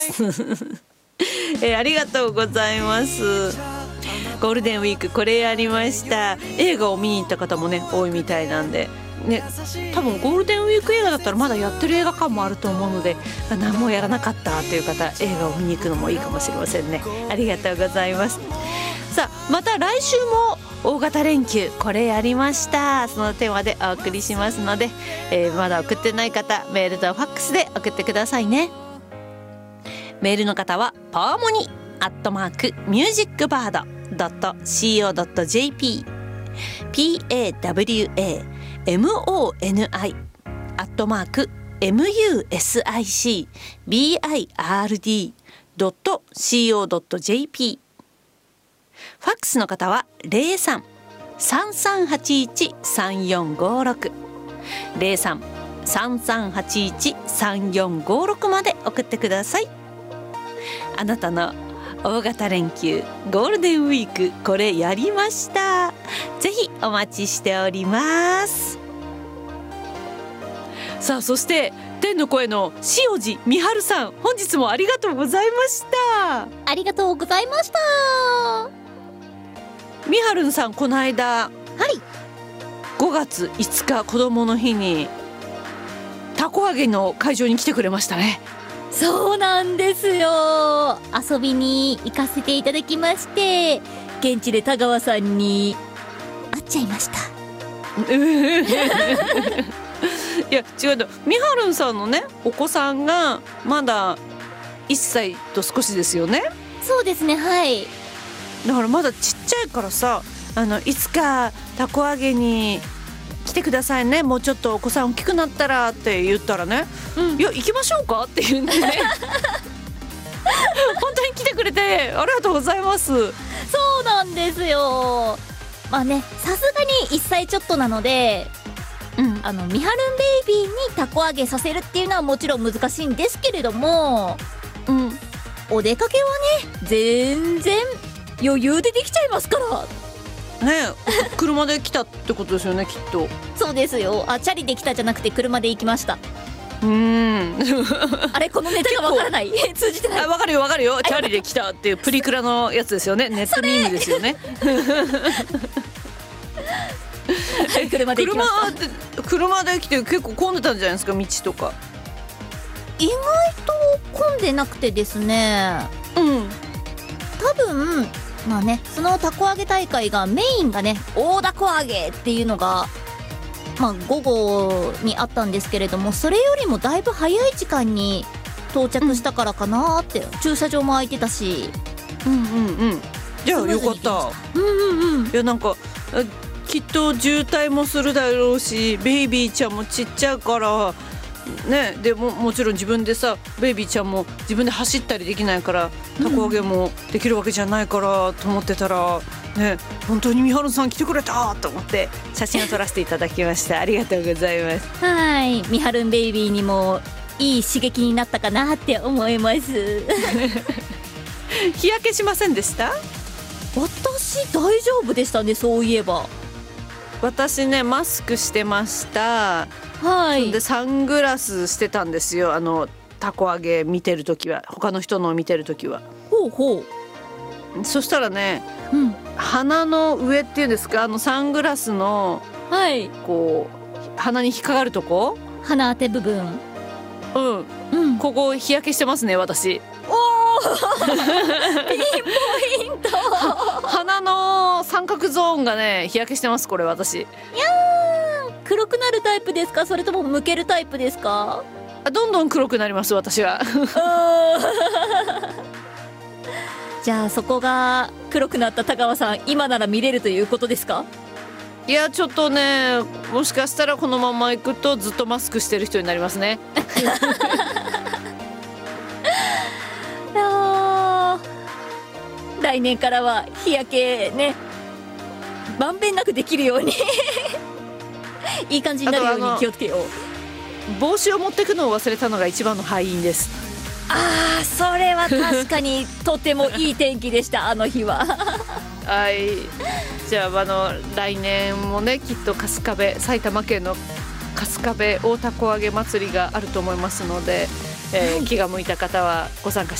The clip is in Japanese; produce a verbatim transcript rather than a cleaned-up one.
えー、ありがとうございます。ゴールデンウィークこれやりました。映画を見に行った方もね多いみたいなんでね、多分ゴールデンウィーク映画だったらまだやってる映画館もあると思うので、何もやらなかったという方、映画を見に行くのもいいかもしれませんね。ありがとうございます。さあ、また来週も大型連休これやりました、そのテーマでお送りしますので、えー、まだ送ってない方、メールとファックスで送ってくださいね。メールの方はパワモニアットマークミュージックバードドット シーオー ドット ジェーピー ピー エー ダブリュー エー エム オー エヌ アイ アットマーク エム ユー エス アイ シー ビー アイ アール ディー ドット シーオー ドット ジェーピー。 ファックスの方は ゼロさん さんさんはちいち さんよんごろく ゼロさん さんさんはちいち さんよんごろくまで送ってください。あなたの大型連休ゴールデンウィークこれやりました、ぜひお待ちしております。さあ、そして天の声の塩路美春さん、本日もありがとうございました。 ありがとうございました。 美春さん、この間、 はい、 ごがついつか子どもの日にたこ揚げの会場に来てくれましたね。 そうなんですよ。遊びに行かせていただきまして、現地で田川さんに会っちゃいました。 いや違うの、みはるんさんのねお子さんがまだいっさいと少しですよね。 そうですね、はい。 だからまだちっちゃいからさ、あのいつかたこ揚げに来てくださいね、もうちょっとお子さん大きくなったらって言ったらね、うん、いや行きましょうかって言うんでね本当に来てくれてありがとうございます。 そうなんですよ。まあね、さすがにいっさいちょっとなので、うん、あのみはるんベイビーにたこ揚げさせるっていうのはもちろん難しいんですけれども、うん、お出かけはね全然余裕でできちゃいますからね。車で来たってことですよね、きっと。 そうですよ。あ、チャリで来たじゃなくて車で行きました。 うーんあれ、このネタがわからない通じてない。 あ、わかるよわかるよ、チャリで来たっていうプリクラのやつですよね。ネットミームですよね。 車で行きました。 車で車で来て結構混んでたんじゃないですか、道とか。 意外と混んでなくてですね、 うん、 多分まあね、そのたこ揚げ大会がメインがね大たこ揚げっていうのがまあ午後にあったんですけれども、それよりもだいぶ早い時間に到着したからかなーって、うん、駐車場も空いてたし、 うんうんうん、じゃあよかった。うんうんうん。いやなんかきっと渋滞もするだろうし、ベイビーちゃんもちっちゃいからね、でももちろん自分でさ、ベイビーちゃんも自分で走ったりできないからたこ揚げもできるわけじゃないからと思ってたら、ね、本当にみはるさん来てくれたと思って写真を撮らせていただきました。ありがとうございます。 はい、みはるんベイビーにもいい刺激になったかなって思います日焼けしませんでした？ 私大丈夫でしたね、そういえば。 私ねマスクしてました。 はい。 でサングラスしてたんですよ、あのたこ揚げ見てるときは、他の人のを見てるときは。 ほうほう。そしたらね、 うん、 鼻の上っていうんですか、あのサングラスの、 はい、こう鼻に引っかかるとこ、 鼻当て部分、 うん、うん、ここ日焼けしてますね私。 おーピンポイント鼻の三角ゾーンがね日焼けしてます、これ私。いやー、黒くなるタイプですか、それともむけるタイプですか？ あ、どんどん黒くなります私はじゃあそこが黒くなった田川さん、今なら見れるということですか？ いやちょっとね、もしかしたらこのまま行くとずっとマスクしてる人になりますね来年からは日焼けねまんべんなくできるようにいい感じになるように気をつけよう。 帽子を持ってくのを忘れたのが一番の敗因です。 あー、それは確かにとてもいい天気でしたあの日ははい、じゃあ、あの来年もねきっと春日部、埼玉県の春日部大たこ揚げ祭りがあると思いますので、 えー気が向いた方はご参加